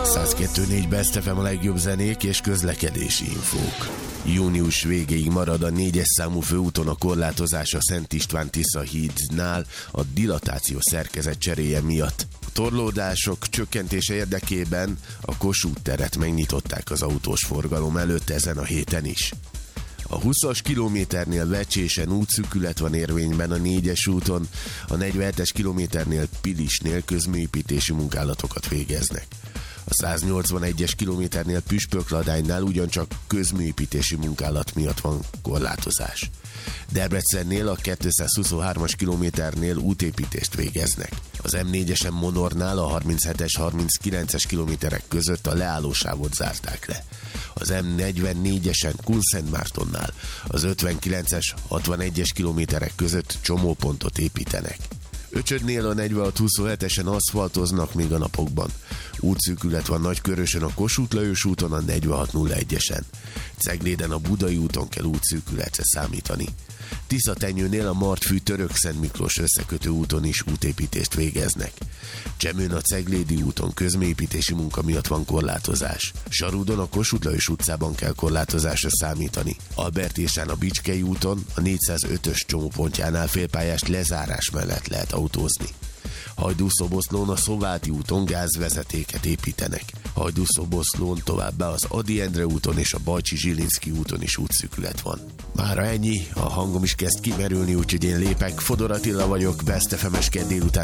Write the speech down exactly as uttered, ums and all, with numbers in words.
száz kettő négy Best ef em a legjobb zenék és közlekedési infók. Június végéig marad a négyes számú főúton a korlátozás a Szent István-Tisza hídnál a dilatáció szerkezet cseréje miatt. A torlódások csökkentése érdekében a Kossuth teret megnyitották az autós forgalom előtt ezen a héten is. A húszas kilométernél Vecsésen útszűkület van érvényben a négyes úton, a negyvenhetes kilométernél Pilisnél közműépítési munkálatokat végeznek. A száznyolcvanegyes kilométernél Püspökladánynál ugyancsak közműépítési munkálat miatt van korlátozás. Debrecennél a kétszázhuszonhármas kilométernél útépítést végeznek. Az em négyesen Monornál a harminchetes harminckilences kilométerek között a leállósávot zárták le. Az em negyvennégyesen Kunszentmártonnál az ötvenkilences hatvanegyes kilométerek között csomópontot építenek. Öcsödnél a negyvenhat huszonhetesen aszfaltoznak még a napokban. Útszűkület van Nagykörösön a Kossuth Lajos úton a negyvenhat nulla egyesen. Cegléden a Budai úton kell útszűkületre számítani. Tiszatenyőnél a Martfű Törökszent Miklós összekötő úton is útépítést végeznek. Csemőn a Ceglédi úton közműépítési munka miatt van korlátozás. Sarudon a Kossuth Lajos utcában kell korlátozásra számítani. Albertésán a Bicskei úton a négyszázötös csomópontjánál félpályás lezárás mellett lehet autózni. Hajdúszoboszlón a Szováti úton gázvezetéket építenek. Hajdúszoboszlón továbbá az Ady Endre úton és a Bajcsi Zsilinszky úton is útszűkület van. Mára ennyi, a hangom is kezd kimerülni, úgyhogy én lépek. Fodor Attila vagyok, Best ef em-es kedd délután